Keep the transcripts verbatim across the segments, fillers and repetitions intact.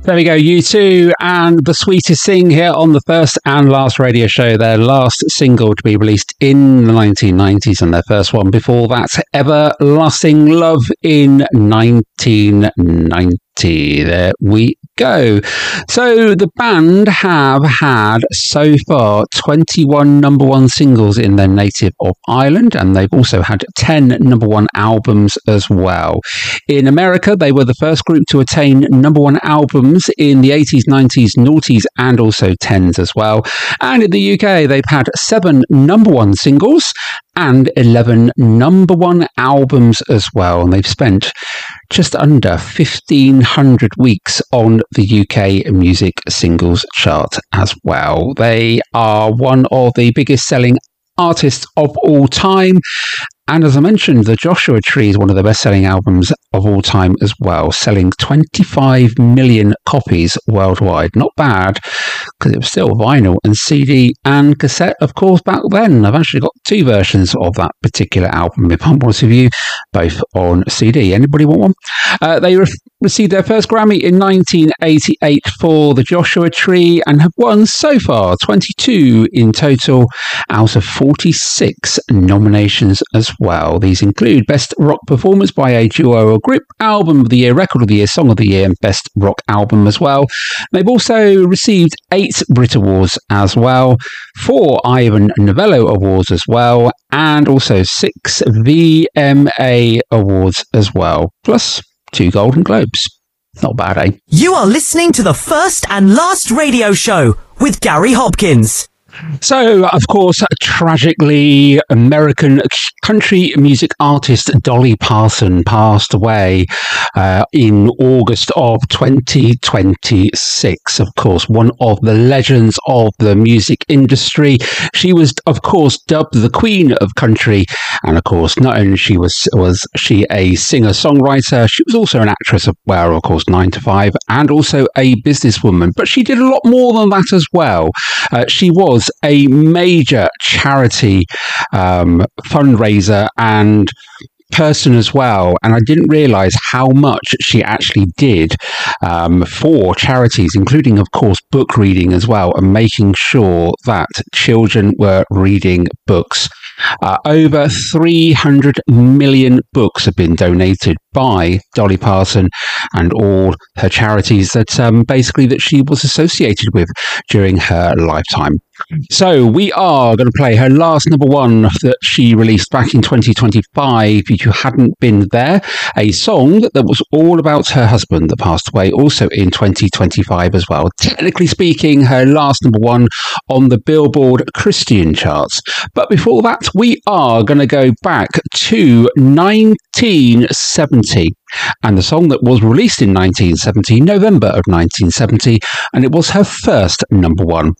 There we go, U two and The Sweetest Thing here on the first and last radio show. Their last single to be released in the nineteen nineties and their first one before that, Everlasting Love in nineteen ninety. There we go. So the band have had so far twenty-one number one singles in their native of Ireland, and they've also had ten number one albums as well. In America, they were the first group to attain number one albums in the eighties, nineties, noughties, and also tens as well. And in the U K, they've had seven number one singles and eleven number one albums as well. And they've spent just under fifteen hundred weeks on the U K music singles chart as well. They are one of the biggest selling artists of all time. And as I mentioned, the Joshua Tree is one of the best-selling albums of all time as well, selling twenty-five million copies worldwide. Not bad, because it was still vinyl and C D and cassette, of course, back then. I've actually got two versions of that particular album, if I'm honest with you, both on C D. Anybody want one? Uh, they re- received their first Grammy in nineteen eighty-eight for the Joshua Tree and have won so far twenty-two in total out of forty-six nominations as well. These include Best Rock Performance by a Duo or Group, Album of the Year, Record of the Year, Song of the Year, and Best Rock Album as well. They've also received eight Brit Awards as well, four Ivan Novello Awards as well, and also six V M A Awards as well, plus two Golden Globes. Not bad, eh? You are listening to the first and last radio show with Gary Hopkins. So, of course, tragically, American country music artist Dolly Parton passed away uh, in August of twenty twenty-six. Of course, one of the legends of the music industry. She was, of course, dubbed the Queen of Country. And, of course, not only she was was she a singer-songwriter, she was also an actress of, well, of course, nine to five, and also a businesswoman. But she did a lot more than that as well. Uh, she was a major charity um, fundraiser and person as well, and I didn't realise how much she actually did um, for charities, including, of course, book reading as well, and making sure that children were reading books. Uh, over three hundred million books have been donated by Dolly Parton and all her charities that um, basically that she was associated with during her lifetime. So we are going to play her last number one that she released back in twenty twenty-five, if you hadn't been there, a song that was all about her husband that passed away also in twenty twenty-five as well. Technically speaking, her last number one on the Billboard Christian charts. But before that, we are going to go back to nineteen seventy. And the song that was released in nineteen seventy, November of nineteen seventy, and it was her first number one.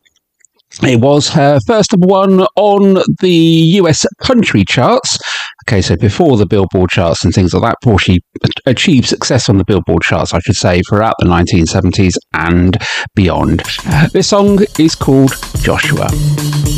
It was her first number one on the U S country charts. Okay, so before the Billboard charts and things like that, before she achieved success on the Billboard charts, I should say, throughout the nineteen seventies and beyond. This song is called Joshua.